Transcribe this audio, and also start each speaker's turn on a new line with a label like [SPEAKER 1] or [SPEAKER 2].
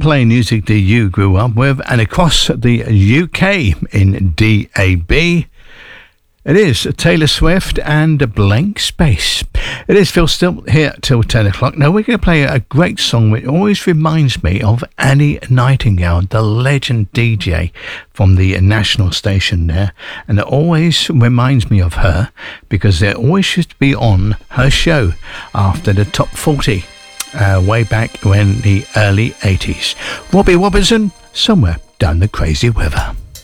[SPEAKER 1] playing music that you grew up with, and across the UK in DAB, it is Taylor Swift and Blank Space. It is Phil Still here till 10 o'clock. Now we're going to play a great song which always reminds me of Annie Nightingale, the legend DJ from the national station there. And it always reminds me of her because it always used to be on her show after the top 40 way back in the early 80s. Robbie Robertson, Somewhere Down the Crazy River.